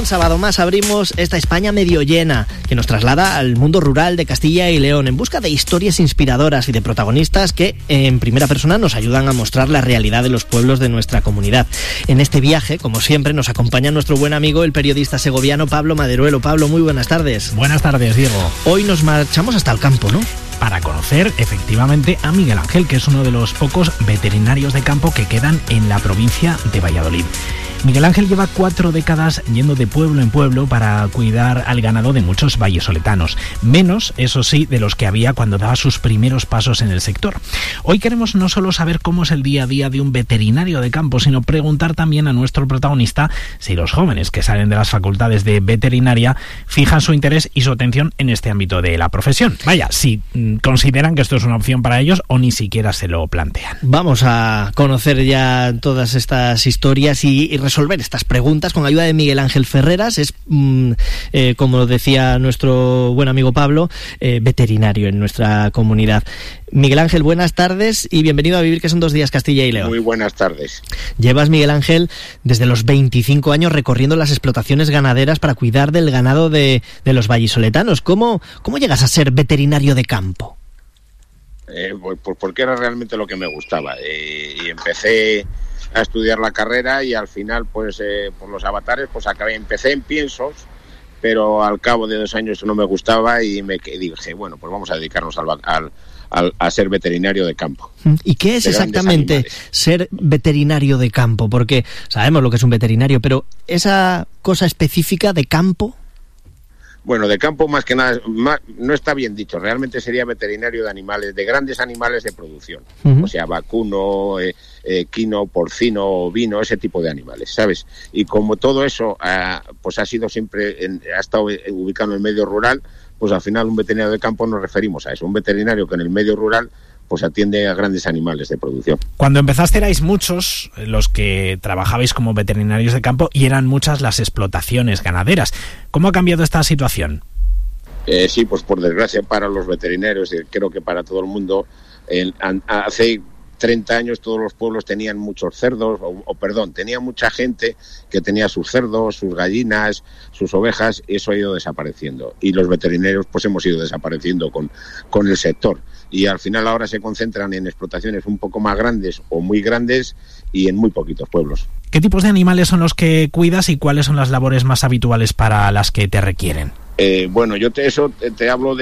Un sábado más abrimos esta España medio llena, que nos traslada al mundo rural de Castilla y León en busca de historias inspiradoras y de protagonistas que en primera persona nos ayudan a mostrar la realidad de los pueblos de nuestra comunidad. En este viaje, como siempre, nos acompaña nuestro buen amigo, el periodista segoviano Pablo Maderuelo. Pablo, muy buenas tardes. Buenas tardes, Diego. Hoy nos marchamos hasta el campo, ¿no? Para conocer efectivamente a Miguel Ángel, que es uno de los pocos veterinarios de campo que quedan en la provincia de Valladolid. Miguel Ángel lleva 4 décadas yendo de pueblo en pueblo para cuidar al ganado de muchos vallesoletanos. Menos, eso sí, de los que había cuando daba sus primeros pasos en el sector. Hoy queremos no solo saber cómo es el día a día de un veterinario de campo, sino preguntar también a nuestro protagonista si los jóvenes que salen de las facultades de veterinaria fijan su interés y su atención en este ámbito de la profesión. Vaya, si consideran que esto es una opción para ellos o ni siquiera se lo plantean. Vamos a conocer ya todas estas historias y resolver estas preguntas con ayuda de Miguel Ángel Ferreras. Es, como decía nuestro buen amigo Pablo, veterinario en nuestra comunidad. Miguel Ángel, buenas tardes y bienvenido a Vivir, que son 2 días Castilla y León. Muy buenas tardes. Llevas, Miguel Ángel, desde los 25 años recorriendo las explotaciones ganaderas para cuidar del ganado de los vallisoletanos. ¿Cómo llegas a ser veterinario de campo? Pues porque era realmente lo que me gustaba. Y empecé a estudiar la carrera y al final, pues por los avatares, pues empecé en piensos, pero al cabo de 2 años no me gustaba y dije, bueno, pues vamos a dedicarnos a ser veterinario de campo. ¿Y qué es exactamente ser veterinario de campo? Porque sabemos lo que es un veterinario, pero esa cosa específica de campo... Bueno, de campo más que nada, no está bien dicho, realmente sería veterinario de animales, de grandes animales de producción, o sea, vacuno, equino, porcino, ovino, ese tipo de animales, ¿sabes? Y como todo eso pues ha sido siempre, ha estado ubicado en el medio rural, pues al final un veterinario de campo nos referimos a eso, un veterinario que en el medio rural pues atiende a grandes animales de producción. Cuando empezaste erais muchos los que trabajabais como veterinarios de campo y eran muchas las explotaciones ganaderas. ¿Cómo ha cambiado esta situación? Sí, pues por desgracia para los veterinarios, creo que para todo el mundo, hace 30 años todos los pueblos tenían muchos cerdos, tenía mucha gente que tenía sus cerdos, sus gallinas, sus ovejas, y eso ha ido desapareciendo. Y los veterinarios pues hemos ido desapareciendo con el sector. Y al final ahora se concentran en explotaciones un poco más grandes o muy grandes y en muy poquitos pueblos. ¿Qué tipos de animales son los que cuidas y cuáles son las labores más habituales para las que te requieren? Bueno, yo te hablo de